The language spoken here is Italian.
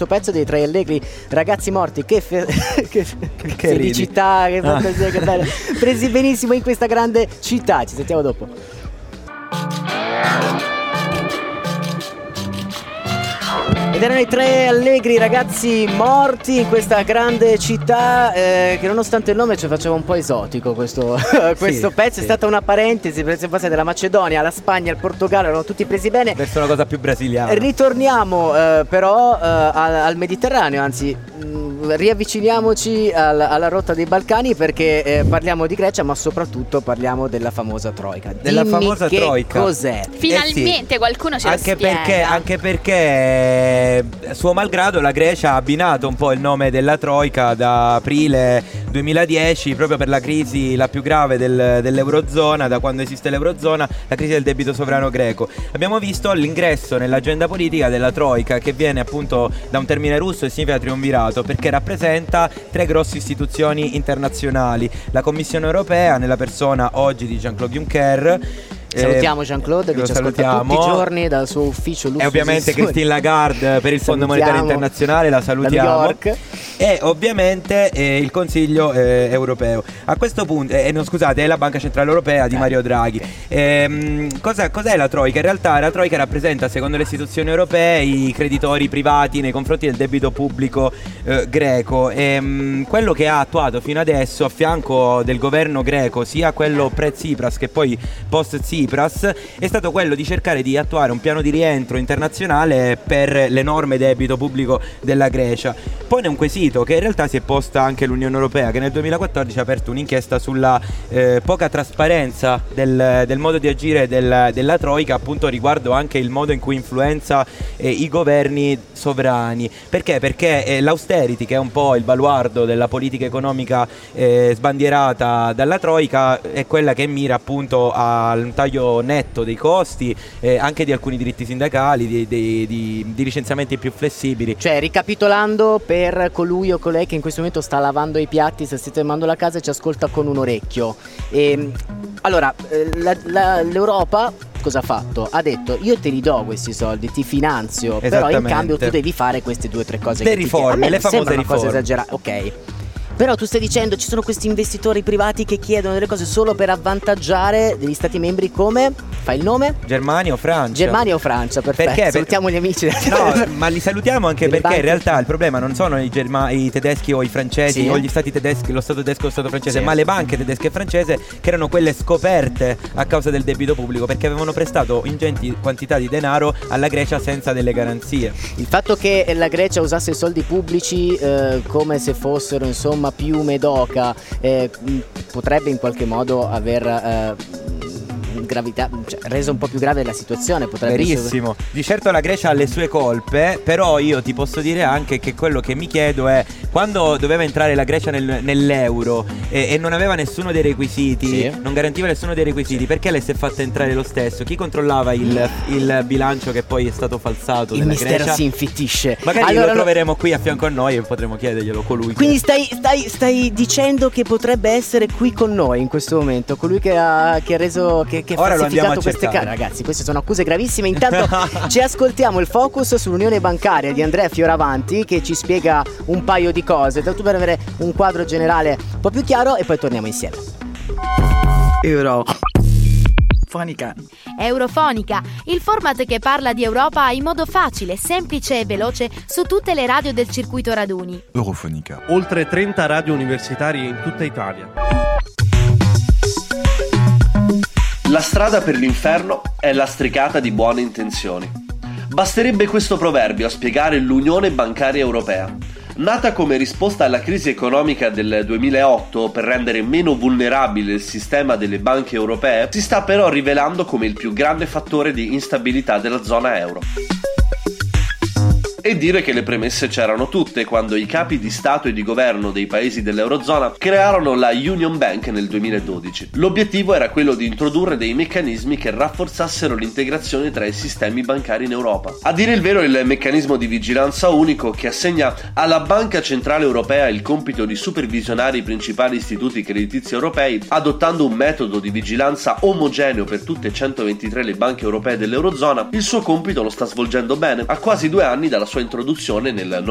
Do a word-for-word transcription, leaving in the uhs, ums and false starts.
questo pezzo dei Tre Allegri, Ragazzi morti. Che, fe- che, che felicità, che fantasia, che bello. Presi benissimo in questa grande città. Ci sentiamo dopo. Ed erano i Tre Allegri, Ragazzi morti, in questa grande città eh, che nonostante il nome ci faceva un po' esotico questo, questo sì, pezzo. Sì. È stata una parentesi, per esempio della Macedonia, la Spagna, il Portogallo, erano tutti presi bene. Verso una cosa più brasiliana. Ritorniamo eh, però eh, al, al Mediterraneo, anzi mh, riavviciniamoci al, alla rotta dei Balcani, perché eh, parliamo di Grecia, ma soprattutto parliamo della famosa Troika. Della Dimmi famosa che Troika. Cos'è? Finalmente eh sì. qualcuno ce anche lo spiega. Perché, anche perché suo malgrado la Grecia ha abbinato un po' il nome della Troika da aprile duemiladieci, proprio per la crisi la più grave del, dell'Eurozona, da quando esiste l'Eurozona, la crisi del debito sovrano greco. Abbiamo visto l'ingresso nell'agenda politica della Troika, che viene appunto da un termine russo e significa triumvirato, perché rappresenta tre grosse istituzioni internazionali: la Commissione europea, nella persona oggi di Jean-Claude Juncker. Salutiamo Jean-Claude che ci ascolta tutti i giorni dal suo ufficio lussuosissimo. E ovviamente Christine Lagarde per il Fondo Monetario Internazionale, la salutiamo. Da New York. E ovviamente eh, il Consiglio eh, europeo. A questo punto, eh, no, scusate, è la Banca Centrale Europea di Mario Draghi. Eh, cosa, cos'è la Troika? In realtà la Troika rappresenta, secondo le istituzioni europee, i creditori privati nei confronti del debito pubblico eh, greco. E, mh, quello che ha attuato fino adesso a fianco del governo greco, sia quello pre-Tsipras che poi post-Tsipras, è stato quello di cercare di attuare un piano di rientro internazionale per l'enorme debito pubblico della Grecia. Pone un quesito che in realtà si è posta anche l'Unione Europea, che nel duemilaquattordici ha aperto un'inchiesta sulla eh, poca trasparenza del, del modo di agire del, della Troika, appunto riguardo anche il modo in cui influenza eh, i governi sovrani. Perché? Perché eh, l'austerity, che è un po' il baluardo della politica economica eh, sbandierata dalla Troika, è quella che mira appunto al taglio netto dei costi, eh, anche di alcuni diritti sindacali, di, di, di, di licenziamenti più flessibili. Cioè, ricapitolando, per colui o colei che in questo momento sta lavando i piatti, sta sistemando la casa e ci ascolta con un orecchio, e, allora la, la, l'Europa cosa ha fatto? Ha detto: io te li do questi soldi, ti finanzio, però in cambio tu devi fare queste due o tre cose. Le che riforme, ti le famose sembra una riforme. cosa esagerata, ok. Però tu stai dicendo ci sono questi investitori privati che chiedono delle cose solo per avvantaggiare degli stati membri come? Fai il nome? Germania o Francia. Germania o Francia, perfetto. Perché? Salutiamo gli amici. No, ma li salutiamo anche Delle perché banche. in realtà il problema non sono i, germa- i tedeschi o i francesi, Sì. o gli stati tedeschi, lo stato tedesco o lo stato francese, Sì. ma le banche tedesche e francese, che erano quelle scoperte a causa del debito pubblico, perché avevano prestato ingenti quantità di denaro alla Grecia senza delle garanzie. Il fatto che la Grecia usasse i soldi pubblici eh, come se fossero insomma piume d'oca eh, potrebbe in qualche modo aver eh, gravità, cioè, reso un po' più grave la situazione. Potrebbe Verissimo. Essere... Di certo la Grecia ha le sue colpe, però io ti posso dire anche che quello che mi chiedo è: quando doveva entrare la Grecia nel, nell'euro e, e non aveva nessuno dei requisiti, sì. non garantiva nessuno dei requisiti, sì. perché lei si è fatta entrare lo stesso? Chi controllava il, il bilancio che poi è stato falsato? Il della mistero Grecia? si infittisce. Magari allora, lo troveremo qui a fianco a noi e potremo chiederglielo colui. Quindi che... stai, stai, stai dicendo che potrebbe essere qui con noi in questo momento colui che ha, che ha reso che, che ha Ora falsificato queste carte. Ragazzi, queste sono accuse gravissime. Intanto ci ascoltiamo il focus sull'unione bancaria di Andrea Fioravanti, che ci spiega un paio di cose, tanto per avere un quadro generale un po' più chiaro, e poi torniamo insieme. Eurofonica. Eurofonica, il format che parla di Europa in modo facile, semplice e veloce su tutte le radio del circuito raduni. Eurofonica. Oltre trenta radio universitarie in tutta Italia. La strada per l'inferno è lastricata di buone intenzioni. Basterebbe questo proverbio a spiegare l'Unione Bancaria Europea. Nata come risposta alla crisi economica del duemilaotto per rendere meno vulnerabile il sistema delle banche europee, si sta però rivelando come il più grande fattore di instabilità della zona euro. E dire che le premesse c'erano tutte quando i capi di Stato e di governo dei paesi dell'Eurozona crearono la Union Bank nel duemiladodici. L'obiettivo era quello di introdurre dei meccanismi che rafforzassero l'integrazione tra i sistemi bancari in Europa. A dire il vero, il meccanismo di vigilanza unico, che assegna alla Banca Centrale Europea il compito di supervisionare i principali istituti creditizi europei, adottando un metodo di vigilanza omogeneo per tutte e centoventitré le banche europee dell'Eurozona, il suo compito lo sta svolgendo bene, a quasi due anni dalla sua introduzione nel